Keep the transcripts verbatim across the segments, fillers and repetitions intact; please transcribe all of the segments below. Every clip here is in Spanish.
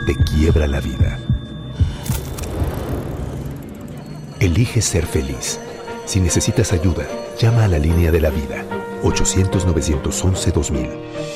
te quiebra la vida. Elige ser feliz. Si necesitas ayuda, llama a la línea de la vida. ochocientos, novecientos once, dos mil.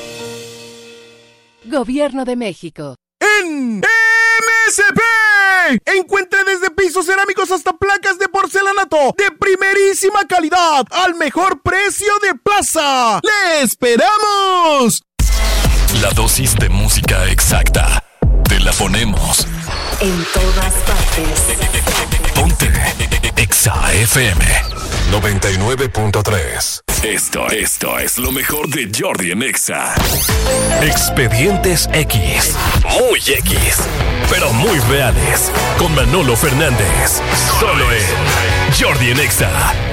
Gobierno de México. En M S P encuentre desde pisos cerámicos hasta placas de porcelanato de primerísima calidad al mejor precio de plaza. ¡Le esperamos! La dosis de música exacta te la ponemos en todas partes. Ponte Exa F M noventa y nueve punto tres. Esto, esto es lo mejor de Jordi en Exa. Expedientes X. Muy X, pero muy reales. Con Manolo Fernández. Solo en Jordi en Exa.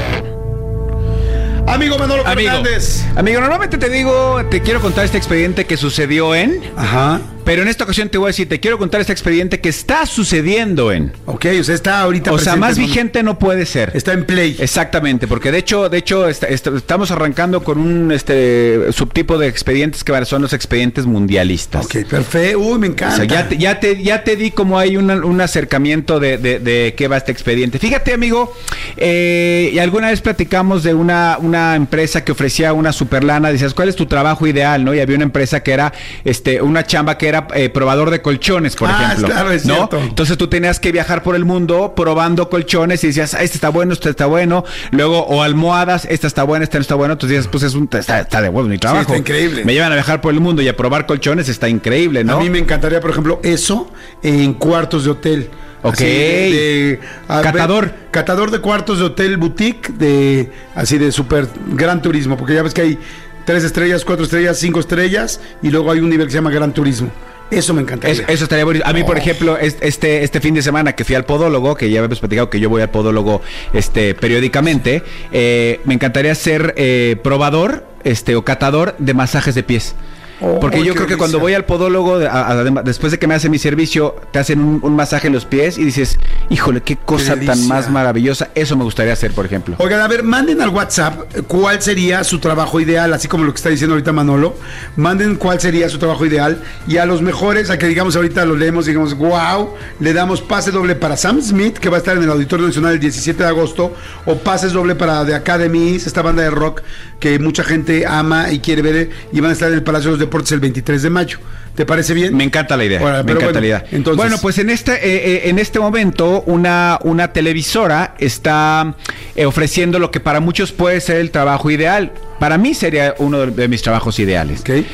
Amigo Manolo Fernández. Amigo, amigo, normalmente te digo, te quiero contar este expediente que sucedió en... Ajá. Pero en esta ocasión te voy a decir, te quiero contar este expediente que está sucediendo en... Ok, o sea, está ahorita O sea, más con... vigente no puede ser. Está en play. Exactamente, porque de hecho, de hecho, está, está, estamos arrancando con un este subtipo de expedientes que son los expedientes mundialistas. Ok, perfecto. Uy, me encanta. O sea, ya te, ya te, ya te di como hay una, un acercamiento de, de, de qué va este expediente. Fíjate, amigo, eh, y alguna vez platicamos de una, una empresa que ofrecía una superlana. Decías, ¿cuál es tu trabajo ideal? ¿No? Y había una empresa que era este una chamba que era eh, probador de colchones, por ah, ejemplo. Claro, es ¿no? cierto. Entonces tú tenías que viajar por el mundo probando colchones y decías, ah, este está bueno, este está bueno. Luego, o almohadas, esta está buena, esta no está bueno. Entonces dices, pues es un, está, está de huevo mi trabajo. Sí, está increíble. Me llevan a viajar por el mundo y a probar colchones, está increíble, ¿no? A mí me encantaría, por ejemplo, eso en cuartos de hotel. Ok. Así de, de, catador. Ver, catador de cuartos de hotel boutique, de así de súper gran turismo, porque ya ves que hay tres estrellas, cuatro estrellas, cinco estrellas, y luego hay un nivel que se llama gran turismo. Eso me encantaría. Eso, eso estaría bonito. A mí, oh. por ejemplo, este, este fin de semana que fui al podólogo, que ya habíamos platicado que yo voy al podólogo este, periódicamente, eh, me encantaría ser eh, probador este, o catador de masajes de pies. Oh, Porque yo creo delicia. que cuando voy al podólogo, a, a, después de que me hace mi servicio, te hacen un, un masaje en los pies y dices, híjole, qué cosa qué tan más maravillosa. Eso me gustaría hacer, por ejemplo. Oigan, a ver, manden al WhatsApp cuál sería su trabajo ideal, así como lo que está diciendo ahorita Manolo. Manden cuál sería su trabajo ideal y a los mejores, a que digamos ahorita los leemos y digamos, wow, le damos pase doble para Sam Smith, que va a estar en el Auditorio Nacional el diecisiete de agosto, o pases doble para The Academies, esta banda de rock que mucha gente ama y quiere ver, y van a estar en el Palacio de los Deportes el veintitrés de mayo. ¿Te parece bien? Me encanta la idea. Bueno, me encanta bueno, la idea. Entonces... Bueno, pues en este eh, eh, en este momento una una televisora está eh, ofreciendo lo que para muchos puede ser el trabajo ideal. Para mí sería uno de, de mis trabajos ideales. Okay.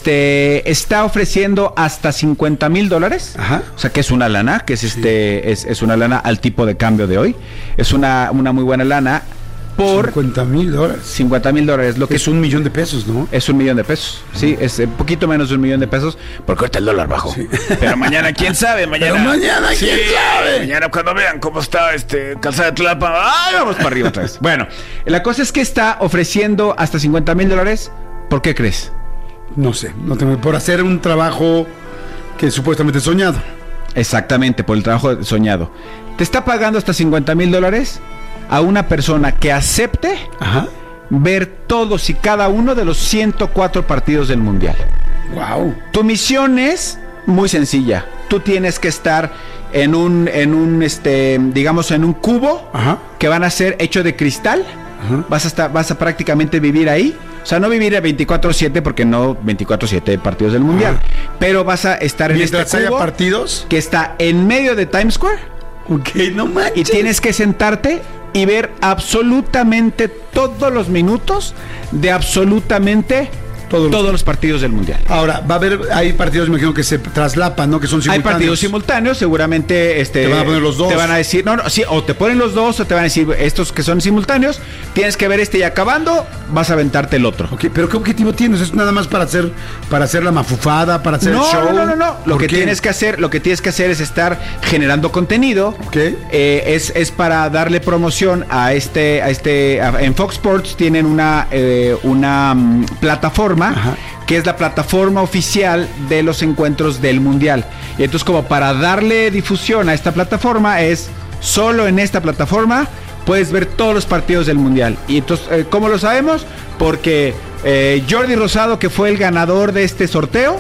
Este está ofreciendo hasta cincuenta mil dólares. Ajá. O sea que es una lana, que es sí. este es, es una lana al tipo de cambio de hoy. Es una una muy buena lana. Por cincuenta mil dólares. cincuenta mil dólares. Lo que es un millón de pesos, ¿no? Es un millón de pesos. Sí, es un poquito menos de un millón de pesos. Porque ahorita el dólar bajó. Sí. Pero mañana, quién sabe. Mañana, Pero mañana, quién sí, sabe. Mañana, cuando vean cómo está este Calzada de Tlapa. ¡Ay, vamos para arriba otra vez! Bueno, la cosa es que está ofreciendo hasta cincuenta mil dólares. ¿Por qué crees? No sé. No tengo, por hacer un trabajo que supuestamente es soñado. Exactamente, por el trabajo soñado. Te está pagando hasta cincuenta mil dólares a una persona que acepte Ajá. ver todos y cada uno de los ciento cuatro partidos del Mundial. Wow. Tu misión es muy sencilla. Tú tienes que estar en un, en un, este, digamos, en un cubo. Ajá. Que van a ser hecho de cristal. Ajá. Vas a estar, vas a prácticamente vivir ahí. O sea, no vivir a veinticuatro siete porque no veinticuatro siete partidos del Mundial. Ajá. Pero vas a estar en Mientras este cubo haya partidos que está en medio de Times Square. Ok, no manches. Y tienes que sentarte y ver absolutamente todos los minutos de absolutamente todos los, todos los partidos del Mundial. Ahora, va a haber, hay partidos, me imagino, que se traslapan, ¿no? Que son simultáneos. Hay partidos simultáneos, seguramente este, te van a poner los dos. Te van a decir, no, no, sí, o te ponen los dos, o te van a decir, estos que son simultáneos, tienes que ver este y acabando, vas a aventarte el otro. Ok, pero ¿qué objetivo tienes? ¿Es nada más para hacer, para hacer la mafufada, para hacer no, el show? No, no, no, no. Lo que qué? tienes que hacer, lo que tienes que hacer es estar generando contenido. Ok. Eh, es, es para darle promoción a este, a este, a, en Fox Sports tienen una, eh, una um, plataforma. Ajá. Que es la plataforma oficial de los encuentros del Mundial. Y entonces, como para darle difusión a esta plataforma, es solo en esta plataforma puedes ver todos los partidos del Mundial. Y entonces, eh, ¿cómo lo sabemos? Porque eh, Jordi Rosado, que fue el ganador de este sorteo,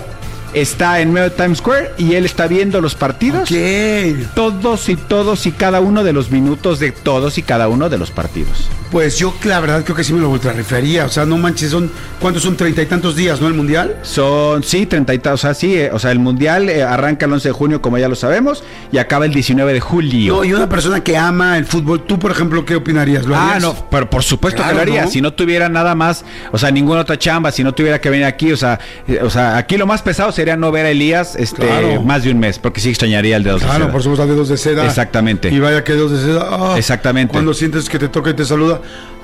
está en medio de Times Square y él está viendo los partidos. ¿Qué? Todos y todos y cada uno de los minutos de todos y cada uno de los partidos. Pues yo la verdad creo que sí me lo ultrarrifaría. O sea, no manches, son ¿cuántos son? Treinta y tantos días, ¿no? El mundial. Son, sí, treinta y tantos, o sea, sí, eh, o sea, el mundial eh, arranca el once de junio, como ya lo sabemos, y acaba el diecinueve de julio. No, y una persona que ama el fútbol, tú, por ejemplo, ¿qué opinarías? ¿Lo harías? Ah, no, pero por supuesto Claro, que lo haría. ¿no? Si no tuviera nada más, o sea, ninguna otra chamba, si no tuviera que venir aquí, o sea, eh, o sea, aquí lo más pesado sería no ver a Elías este, Claro. más de un mes, porque sí extrañaría el dedos de Claro, seda. por supuesto, dedos de seda. Exactamente. Y vaya que dedos de seda. ah, Exactamente. Cuando sientes que te toca y te saluda.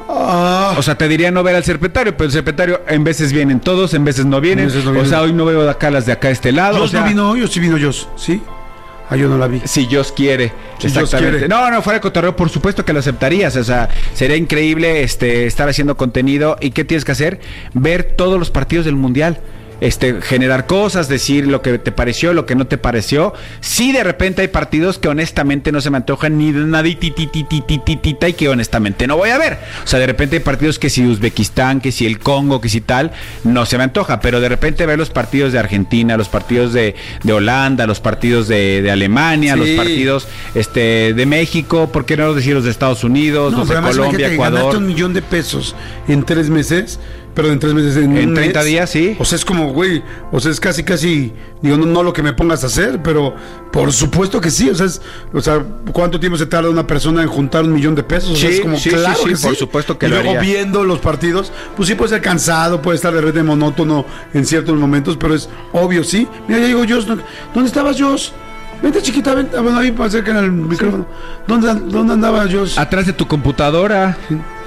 ah, O sea, te diría no ver al serpentario, pero el serpentario en veces vienen todos, en veces no vienen. En veces no vienen. O sea, hoy no veo de acá las de acá a este lado. Jos o sea, no vino hoy o sí vino Jos, ¿sí? Ah, yo no la vi. Si Dios quiere. Si Dios Exactamente. quiere. No, no, fuera de cotorreo, por supuesto que lo aceptarías. O sea, sería increíble este estar haciendo contenido. ¿Y qué tienes que hacer? Ver todos los partidos del Mundial. Este, generar cosas, decir lo que te pareció, lo que no te pareció. Sí, de repente hay partidos que honestamente no se me antojan ni de nadititititititita y que honestamente no voy a ver. O sea, de repente hay partidos que si Uzbekistán, que si el Congo, que si tal, no se me antoja. Pero de repente ver los partidos de Argentina, los partidos de, de Holanda, los partidos de, de Alemania, Sí. los partidos este, de México, ¿por qué no decir los de Estados Unidos, No, los de pero además, Colombia, imagínate, ganaste Ecuador? un millón de pesos en tres meses. Pero en tres meses, en, En un treinta mes. días, sí. O sea, es como, güey, o sea, es casi, casi, digo, no, no lo que me pongas a hacer, pero por supuesto que sí. O sea, es, o sea, ¿cuánto tiempo se tarda una persona en juntar un millón de pesos? O sea, Sí, es como, sí, claro sí, sí, que por supuesto que y lo luego haría. viendo los partidos, pues sí puede ser cansado, puede estar de repente monótono en ciertos momentos, pero es obvio, sí. Mira, ya digo, Jos, ¿dónde estabas, Jos? Vente, chiquita, vente, bueno, ahí para acercar el micrófono. ¿Dónde, ¿Dónde andaba, Jos? Atrás de tu computadora.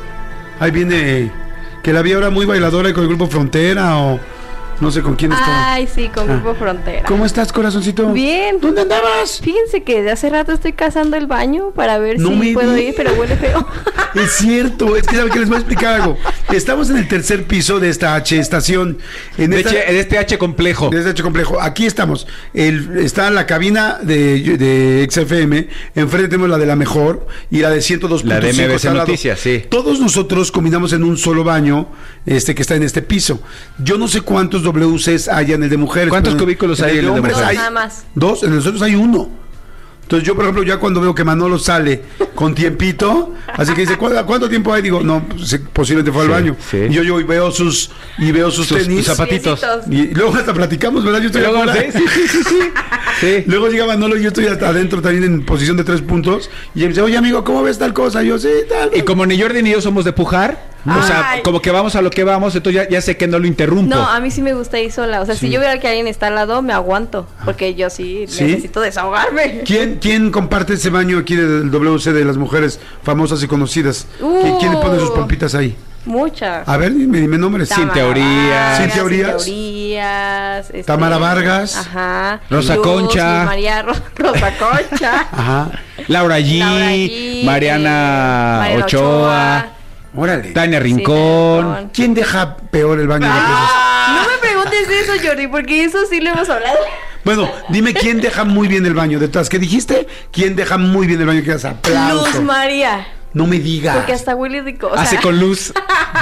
Ahí viene, que la vi ahora muy bailadora con el grupo Frontera o no sé con quién estaba. Ay, sí, con Grupo Frontera. ¿Cómo estás, corazoncito? Bien. ¿Dónde andabas? Fíjense que de hace rato estoy cazando el baño para ver No si me puedo digas. ir, pero huele feo. Es cierto, es que sabe que les voy a explicar algo. Estamos en el tercer piso de esta H estación. En De, esta, H- de este H complejo. de este H complejo. Aquí estamos. El, está la cabina de, de X F M. Enfrente tenemos la de la mejor y la de ciento dos punto cinco. La de M B C está al lado. Noticias, sí. Todos nosotros combinamos en un solo baño, este que está en este piso. Yo no sé cuántos W Cs hay en el de mujeres. ¿Cuántos pero cubículos hay en el de hombres mujeres? hay Dos nada más. Dos, en nosotros hay uno. Entonces yo, por ejemplo, ya cuando veo que Manolo sale con tiempito, así que dice, ¿cu- ¿cuánto tiempo hay? Digo, no, pues, sí, posiblemente fue al Sí, baño. sí. Y yo, yo y veo sus, y veo sus, Sus- tenis. tus zapatitos. Piecitos. Y luego hasta platicamos, ¿verdad? Yo estoy Luego, afuera. sí, sí, sí, sí, sí. Luego llega Manolo y yo estoy hasta adentro también en posición de tres puntos. Y él me dice, oye amigo, ¿cómo ves tal cosa? Y yo, sí, tal. Y como ni Jordi ni yo somos de pujar, o sea, Ay. como que vamos a lo que vamos, entonces ya, ya sé que no lo interrumpo. No, a mí sí me gusta ir sola. O sea, si yo veo que alguien está al lado, me aguanto. Porque yo sí, ¿Sí? necesito desahogarme. ¿Quién, ¿Quién comparte ese baño aquí del W C de las mujeres famosas y conocidas? ¿Quién, quién le pone sus Uh. pompitas ahí? Muchas. A ver, dime, dime nombres. Cintia Tamara Urias. Vargas, Cintia Urias. Urias, este, Tamara Vargas. Ajá. Rosa Luz, Concha. Luz María Ro- Rosa Concha. Ajá. Laura G, Laura G, Mariana, eh, Mariana Ochoa, Órale. Tania Sí, Rincón. Rincón. ¿Quién deja peor el baño de pesos? No me preguntes eso, Jordi, porque eso sí lo hemos hablado. Bueno, dime quién deja muy bien el baño. Detrás, ¿qué dijiste? ¿Quién deja muy bien el baño? Que das aplauso. Luz María. No me digas. Porque hasta huele rico. O sea, Hace con luz.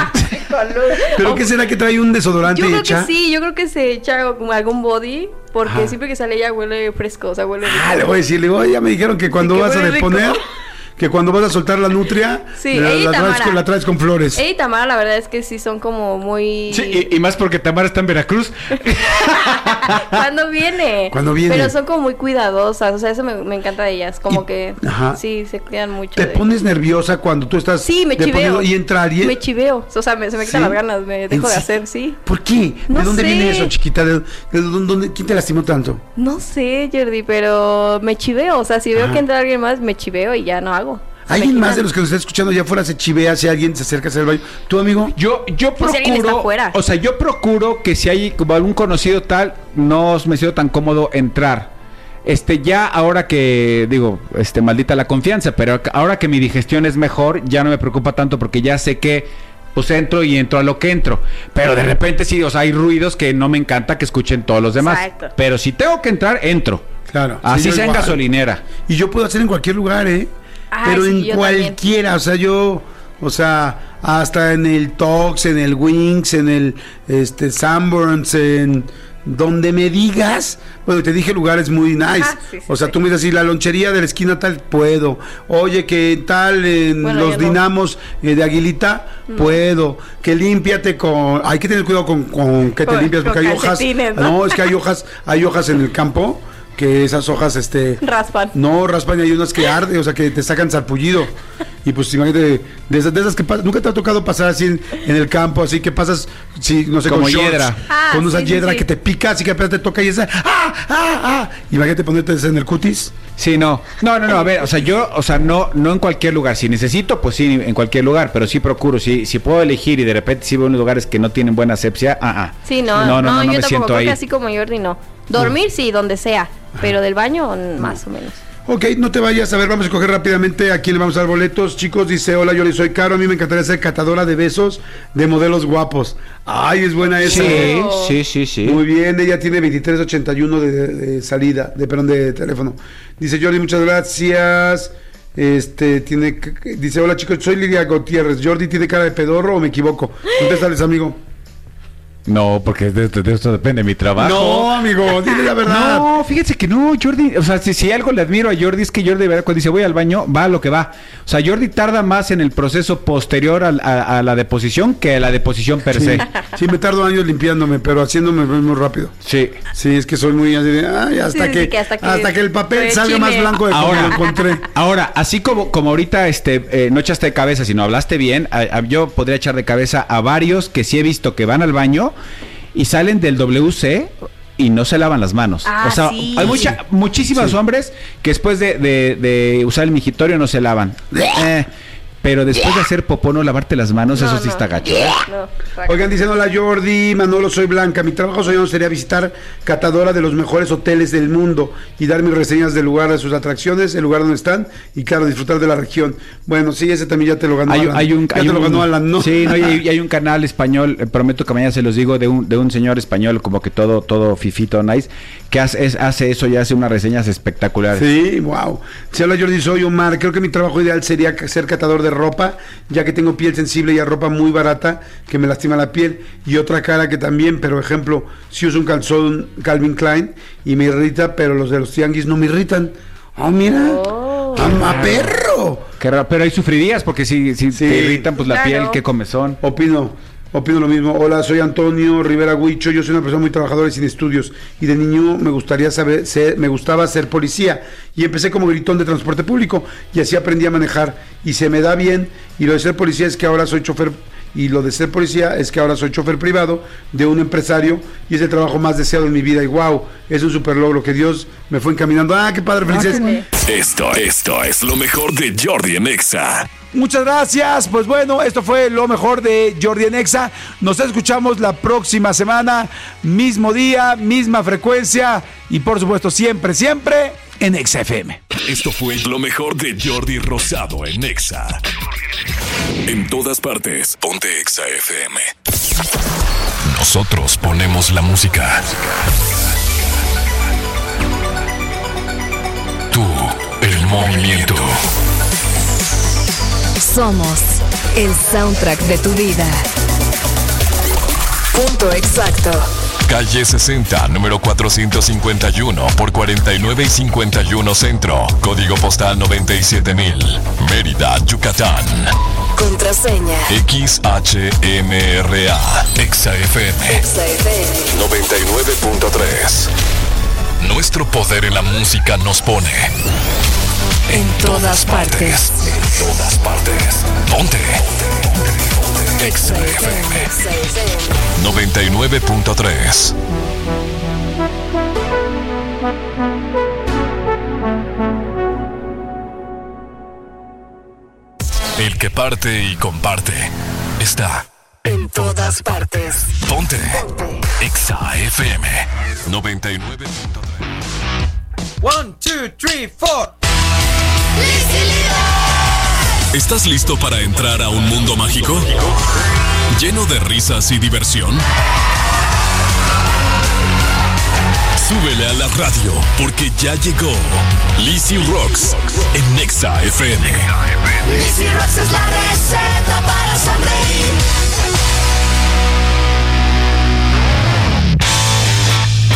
con luz. ¿Pero O- qué será que trae un desodorante Yo creo hecha? que sí, yo creo que se echa como algún body, porque Ajá. siempre que sale ella huele fresco, o sea, huele rico. Ah, le voy a decir, le digo, oye, ya me dijeron que cuando Que vas a huele rico. deponer, que cuando vas a soltar la nutria, Sí, la, ella y la traes Tamara. con, la traes con flores. Ella y Tamara, la verdad es que sí son como muy... Sí, y, y más porque Tamara está en Veracruz. ¿Cuándo viene? ¿Cuándo viene? Pero son como muy cuidadosas, o sea, eso me, me encanta de ellas, como Y- que ajá. sí, se cuidan mucho. ¿Te de- pones nerviosa cuando tú estás Sí, me deponiendo chiveo. y entra alguien? Me chiveo, o sea, me, se me quitan ¿Sí? las ganas, me dejo ¿En de se- hacer, sí. ¿Por qué? No ¿De dónde sé. viene eso, chiquita? ¿De, de dónde, dónde- quién te lastimó tanto? No sé, Jordi, pero me chiveo, o sea, si veo Ajá. que entra alguien más, me chiveo y ya no hago. Se me ¿Alguien más quitan. de los que nos está escuchando allá afuera se chivea si alguien se acerca a hacer el baño? ¿Tú, amigo? Yo, yo Pues si alguien está procuro, afuera. o sea, yo procuro que si hay como algún conocido tal, no me siento tan cómodo entrar. Este, ya ahora que, digo, este, maldita la confianza, pero ahora que mi digestión es mejor, ya no me preocupa tanto porque ya sé que, pues entro y entro a lo que entro. Pero de repente sí, o sea, hay ruidos que no me encanta que escuchen todos los demás. Exacto. Pero si tengo que entrar, entro. Claro. Así Sí, yo sea en igual. gasolinera. Y yo puedo hacer en cualquier lugar, ¿eh? Ay, Pero sí, en yo cualquiera, o sea, yo, o sea, hasta en el Tox, en el Wings, en el este Sanborns, en donde me digas. Bueno, te dije lugares muy nice. Ah, sí, sí, o sea, sí. Tú me dices, si la lonchería de la esquina tal, puedo. Oye, que tal en bueno, los dinamos no. eh, de Aguilita, no. puedo. Que límpiate con... Hay que tener cuidado con, con que te con, limpias, porque hay hojas... ¿no? no, es que hay hojas, hay hojas en el campo, que esas hojas, este... raspan. No, raspan, y hay unas que arde, o sea, que te sacan sarpullido. Y pues imagínate, de esas, de esas que pasas, nunca te ha tocado pasar así en, en el campo, así que pasas, sí, no sé, como con shorts, hiedra. Ah, con esa sí, hiedra sí. que te pica, así que apenas te toca y esa, ¡ah, ah, ah! Imagínate ponerte en el cutis. Sí, no, no, no, no, a ver, o sea, yo, o sea, no, no en cualquier lugar, si necesito, pues sí, en cualquier lugar, pero sí procuro, si, si puedo elegir y de repente si veo unos lugares que no tienen buena asepsia, ah, ah. Sí, no, no, no, no, no, no yo me tampoco, siento creo ahí. Que así como Jordi, no. Dormir, sí, donde sea, pero del baño, más o menos. Ok, no te vayas, a ver, vamos a escoger rápidamente a quién le vamos a dar boletos. Chicos, dice, hola, yo le soy Caro, a mí me encantaría ser catadora de besos de modelos guapos. Ay, es buena esa. Sí, oh. sí, sí, sí. Muy bien, ella tiene veintitrés ochenta y uno de, de salida, de perdón, de teléfono. Dice Jordi, muchas gracias. Este, tiene, dice, hola chicos, soy Lidia Gutiérrez. Jordi, ¿tiene cara de pedorro o me equivoco? Contéstales, amigo. No, porque de, de, de esto depende mi trabajo. No, amigo, dile la verdad. No, fíjense que no, Jordi, o sea, si, si algo le admiro a Jordi es que Jordi, de verdad, cuando dice voy al baño, va a lo que va. O sea, Jordi tarda más en el proceso posterior a, a, a la deposición que a la deposición per sí. se. Sí, me tardo años limpiándome, pero haciéndome muy rápido. Sí. Sí, es que soy muy así de, ay, hasta, sí, que, sí, que, hasta, que, hasta que el papel salga chile. Más blanco de como ahora, lo encontré. Ahora, así como, como ahorita este, eh, no echaste de cabeza, sino hablaste bien, a, a, yo podría echar de cabeza a varios que sí he visto que van al baño y salen del W C y no se lavan las manos. Ah, o sea, sí. hay mucha, muchísimos sí. hombres que después de, de, de usar el mingitorio no se lavan. Eh, pero después de hacer popó, no lavarte las manos, no, eso sí no. está gacho. No, oigan, dicen, hola Jordi, Manolo, soy Blanca. Mi trabajo soñado sería visitar catadora de los mejores hoteles del mundo y dar mis reseñas del lugar, de sus atracciones, el lugar donde están y claro, disfrutar de la región. Bueno, sí, ese también ya te lo ganó hay, Alan. Hay un, ya hay te un, lo ganó Alan, ¿no? Sí, no, y, hay, y hay un canal español, eh, prometo que mañana se los digo, de un, de un señor español como que todo, todo fifito, nice, que hace, es, hace eso y hace unas reseñas espectaculares. Sí, wow. Si habla Jordi, soy Omar. Creo que mi trabajo ideal sería ser catador de ropa, ya que tengo piel sensible y a ropa muy barata que me lastima la piel, y otra cara que también, pero ejemplo, si uso un calzón Calvin Klein y me irrita, pero los de los tianguis no me irritan. Ah, oh, mira, oh, ¡a ah, perro! Qué raro, pero ahí sufrirías porque si, si sí, te irritan pues la claro. piel, qué comezón. Opino. Opino lo mismo. Hola, soy Antonio Rivera Huicho. Yo soy una persona muy trabajadora y sin estudios. Y de niño me gustaría saber, ser, me gustaba ser policía. Y empecé como gritón de transporte público. Y así aprendí a manejar. Y se me da bien. Y lo de ser policía es que ahora soy chofer. Y lo de ser policía es que ahora soy chofer privado de un empresario. Y es el trabajo más deseado en mi vida. Y wow, es un super logro que Dios me fue encaminando. Ah, qué padre, felices. Esto, esto es lo mejor de Jordi en Exa. Muchas gracias. Pues bueno, esto fue lo mejor de Jordi en Exa. Nos escuchamos la próxima semana, mismo día, misma frecuencia y por supuesto siempre, siempre en Exa F M. Esto fue lo mejor de Jordi Rosado en Exa. En todas partes, ponte Exa F M. Nosotros ponemos la música. Tú, el movimiento. Somos el soundtrack de tu vida. Punto exacto. Calle sesenta, número cuatrocientos cincuenta y uno por cuarenta y nueve y cincuenta y uno Centro. Código postal noventa y siete mil. Mérida, Yucatán. Contraseña X H M R A. Exa F M. Exa F M noventa y nueve punto tres. Nuestro poder en la música nos pone en, en todas, todas partes. partes. En todas partes. Ponte. Exa F M noventa y nueve punto tres. El que parte y comparte está en todas partes. Ponte. Exa F M noventa y nueve punto tres. One, two, three, four. ¿Estás listo para entrar a un mundo mágico? ¿Lleno de risas y diversión? Súbele a la radio, porque ya llegó Lizzy Rocks en Nexa F M. Lizzy Rocks es la receta para sonreír.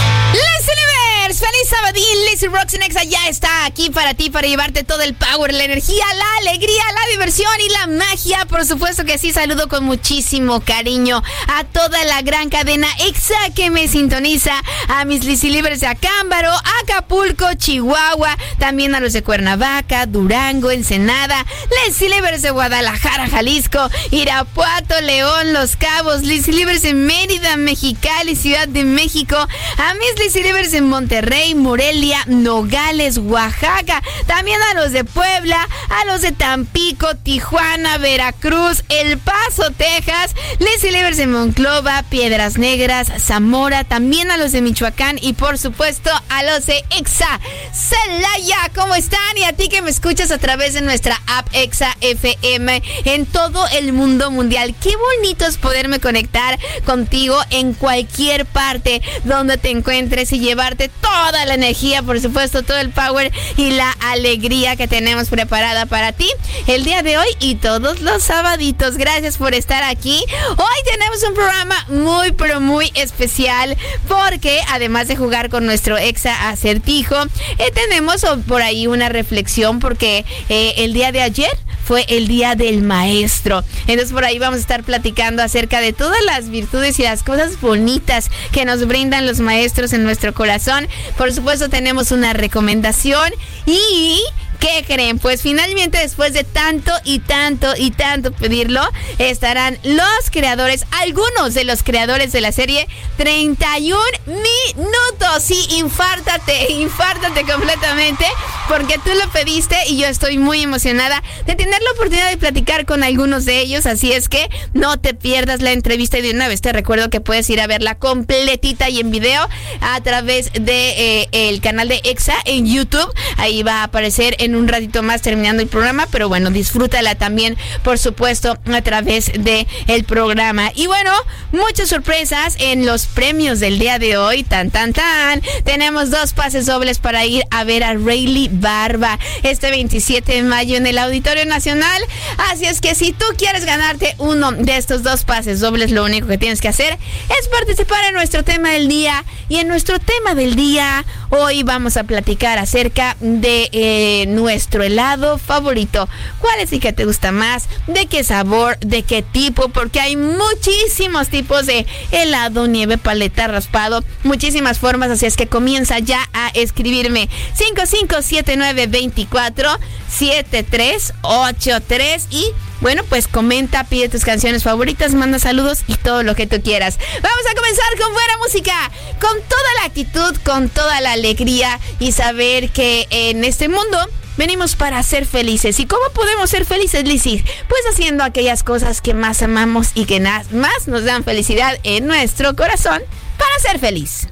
mi sabadín, Lazy Rocks en Exa ya está aquí para ti, para llevarte todo el power, la energía, la alegría, la diversión y la magia. Por supuesto que sí, saludo con muchísimo cariño a toda la gran cadena Exa que me sintoniza, a mis Lizzy Libres de Acámbaro, Acapulco, Chihuahua, también a los de Cuernavaca, Durango, Ensenada, Lizzy Libres de Guadalajara, Jalisco, Irapuato, León, Los Cabos, Lizzy Libres de Mérida, Mexicali, Ciudad de México, a mis Lizzy Libres en Monterrey, Morelia, Nogales, Oaxaca, también a los de Puebla, a los de Tampico, Tijuana, Veracruz, El Paso, Texas, Lizzy Libres en Monclova, Piedras Negras, Zamora, también a los de Michoacán y por supuesto a los de Exa Celaya. ¿Cómo están? Y a ti que me escuchas a través de nuestra app Exa F M en todo el mundo mundial. Qué bonito es poderme conectar contigo en cualquier parte donde te encuentres y llevarte toda la energía, por supuesto, todo el power y la alegría que tenemos preparada para ti el día de hoy y todos los sabaditos. Gracias por estar aquí. Hoy tenemos un programa muy, pero muy especial porque además de jugar con nuestro Exa Acertijo, eh, tenemos por ahí una reflexión porque eh, el día de ayer fue el día del maestro. Entonces por ahí vamos a estar platicando acerca de todas las virtudes y las cosas bonitas que nos brindan los maestros en nuestro corazón. Por supuesto tenemos una recomendación y... ¿qué creen? Pues finalmente después de tanto y tanto y tanto pedirlo, estarán los creadores, algunos de los creadores de la serie treinta y un minutos. Sí, infártate, infártate completamente porque tú lo pediste y yo estoy muy emocionada de tener la oportunidad de platicar con algunos de ellos. Así es que no te pierdas la entrevista y de una vez te recuerdo que puedes ir a verla completita y en video a través de eh, el canal de Exa en YouTube. Ahí va a aparecer en un ratito más terminando el programa, pero bueno, disfrútala también, por supuesto, a través de el programa. Y bueno, muchas sorpresas en los premios del día de hoy. Tan, tan, tan. Tenemos dos pases dobles para ir a ver a Rayleigh Barba este veintisiete de mayo en el Auditorio Nacional. Así es que si tú quieres ganarte uno de estos dos pases dobles, lo único que tienes que hacer es participar en nuestro tema del día. Y en nuestro tema del día, hoy vamos a platicar acerca de eh, nuestro helado favorito. ¿Cuál es el que te gusta más? ¿De qué sabor? ¿De qué tipo? Porque hay muchísimos tipos de helado, nieve, paleta, raspado, muchísimas formas, así es que comienza ya a escribirme cinco cinco siete nueve dos cuatro siete tres ocho tres y bueno, pues comenta, pide tus canciones favoritas, manda saludos y todo lo que tú quieras. Vamos a comenzar con buena música, con toda la actitud, con toda la alegría y saber que en este mundo venimos para ser felices. ¿Y cómo podemos ser felices, Lizzy? Pues haciendo aquellas cosas que más amamos y que más nos dan felicidad en nuestro corazón para ser feliz.